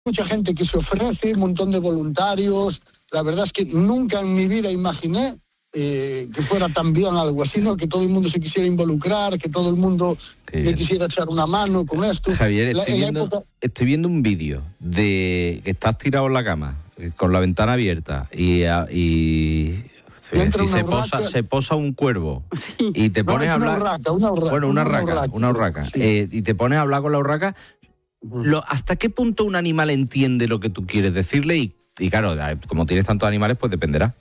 mucha gente que se ofrece, un montón de voluntarios. La verdad es que nunca en mi vida imaginé que fuera también algo así, ¿no? Que todo el mundo se quisiera involucrar, que todo el mundo me quisiera echar una mano con esto. Javier, estoy viendo un vídeo de que estás tirado en la cama, con la ventana abierta, y se posa un cuervo, sí. Y te pones a hablar... Una urraca. Sí. Y te pones a hablar con la urraca. ¿Hasta qué punto un animal entiende lo que tú quieres decirle? Y claro, como tienes tantos animales, pues dependerá.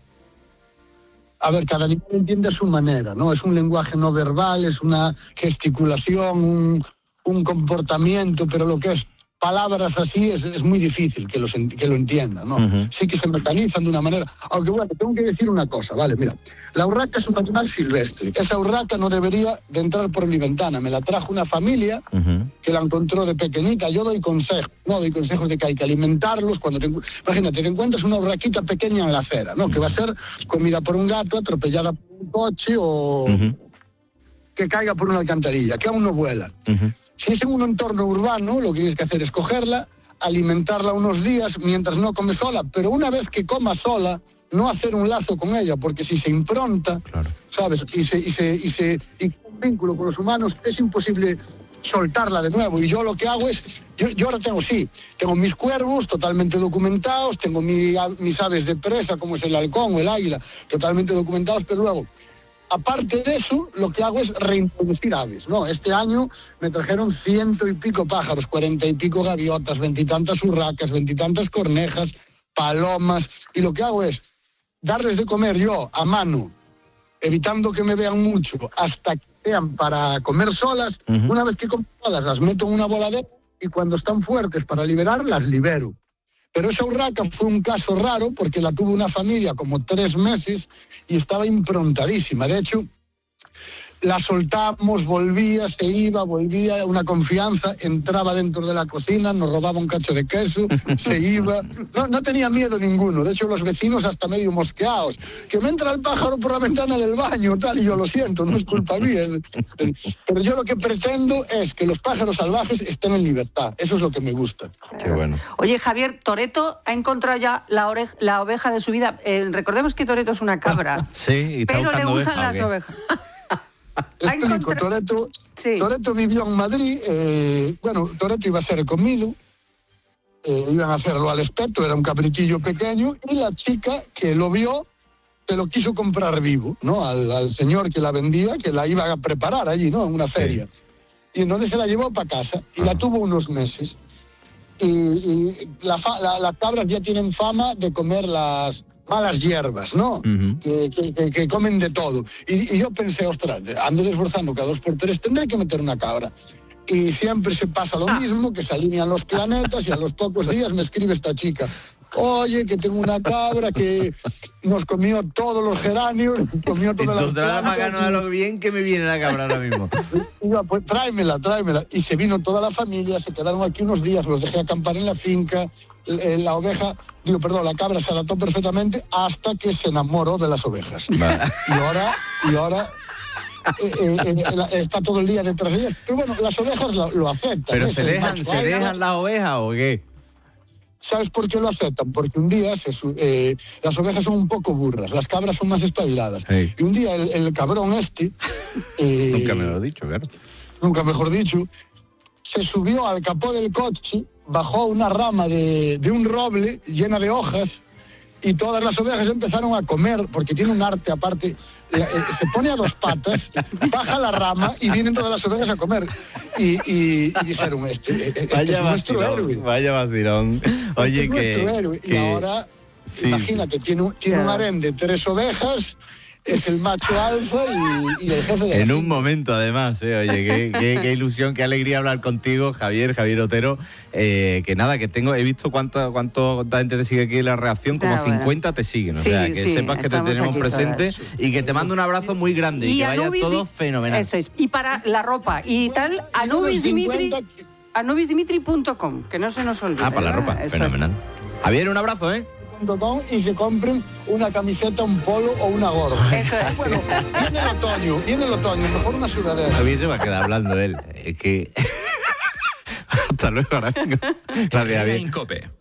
A ver, cada animal entiende a su manera, ¿no? Es un lenguaje no verbal, es una gesticulación, un comportamiento, pero lo que es palabras así es muy difícil que lo entiendan, ¿no? Uh-huh. Sí que se mecanizan de una manera. Aunque bueno, tengo que decir una cosa, ¿vale? Mira, la urraca es un animal silvestre. Esa urraca no debería de entrar por mi ventana. Me la trajo una familia que la encontró de pequeñita. Yo doy consejos, ¿no? Doy consejos de que hay que alimentarlos. Imagínate, te encuentras una urraquita pequeña en la acera, ¿no? Que va a ser comida por un gato, atropellada por un coche o que caiga por una alcantarilla, que aún no vuela. Si es en un entorno urbano, lo que tienes que hacer es cogerla, alimentarla unos días mientras no come sola, pero una vez que coma sola, no hacer un lazo con ella, porque si se impronta, claro, ¿sabes? Y un vínculo con los humanos, es imposible soltarla de nuevo. Y yo lo que hago es, yo ahora tengo mis cuervos totalmente documentados, tengo mis aves de presa, como es el halcón o el águila, totalmente documentados, pero luego, aparte de eso, lo que hago es reintroducir aves, ¿no? Este año me trajeron 100 y pico pájaros, 40 y pico gaviotas, 20 y tantas urracas, 20 y tantas cornejas, palomas, y lo que hago es darles de comer yo a mano, evitando que me vean mucho, hasta que sean para comer solas. Una vez que comen solas, las meto en una voladera y cuando están fuertes para liberar, las libero. Pero esa urraca fue un caso raro porque la tuvo una familia como 3 meses y estaba improntadísima. De hecho, la soltamos, volvía, una confianza, entraba dentro de la cocina, nos robaba un cacho de queso, se iba. No tenía miedo ninguno. De hecho, los vecinos hasta medio mosqueados. Que me entra el pájaro por la ventana del baño, tal, y yo lo siento, no es culpa mía. Pero yo lo que pretendo es que los pájaros salvajes estén en libertad. Eso es lo que me gusta. Qué bueno. Oye, Javier, Toretto ha encontrado ya la oveja de su vida. Recordemos que Toretto es una cabra. Sí, y está pero le gustan oveja, las ovejas. Te explico, Toretto vivió en Madrid, Toretto iba a ser comido, iban a hacerlo al espeto, era un cabritillo pequeño, y la chica que lo vio, se lo quiso comprar vivo, ¿no? Al señor que la vendía, que la iba a preparar allí, ¿no? En una feria. Sí. Y entonces se la llevó para casa, y la tuvo unos meses. Y las cabras ya tienen fama de comer las malas hierbas, ¿no? Que comen de todo. Y yo pensé, ostras, ando desbrozando cada 2 por 3, tendré que meter una cabra. Y siempre se pasa lo mismo, que se alinean los planetas y a los pocos días me escribe esta chica. Oye, que tengo una cabra que nos comió todos los geranios, comió todas las plantas. A lo bien que me viene la cabra ahora mismo. Y yo, pues tráemela. Y se vino toda la familia, se quedaron aquí unos días, los dejé acampar en la finca. La cabra se adaptó perfectamente hasta que se enamoró de las ovejas. Vale. Y ahora está todo el día detrás de ellas. Pero bueno, las ovejas lo aceptan. ¿Pero se dejan las ovejas o qué? ¿Sabes por qué lo aceptan? Porque un día las ovejas son un poco burras, las cabras son más espabiladas. Hey. Y un día el cabrón nunca me lo he dicho, claro. Nunca mejor dicho, se subió al capó del coche, bajó una rama de un roble llena de hojas y todas las ovejas empezaron a comer, porque tiene un arte aparte, se pone a 2 patas, baja la rama y vienen todas las ovejas a comer. Y dijeron, este es nuestro héroe. Vaya vacilón. Oye, es nuestro héroe. Y ahora, imagínate, tiene un harén de 3 ovejas, es el macho alfa y el jefe de la En un momento, además, oye, qué ilusión, qué alegría hablar contigo, Javier Otero. Que nada, he visto cuánta gente te sigue aquí en la reacción, como 50 te siguen. O sea, que sepas que te tenemos presente y que te mando un abrazo muy grande y que vaya todo fenomenal. Eso es. Y para la ropa y tal, anubisdimitri.com, que no se nos olvide. Para la ropa, fenomenal. Javier, un abrazo, y se compren una camiseta, un polo o una gorra. Eso es. Bueno, viene el otoño, mejor una sudadera. A mí se va a quedar hablando él. Es que Hasta luego, ahora vengo. Gracias, Javier. COPE.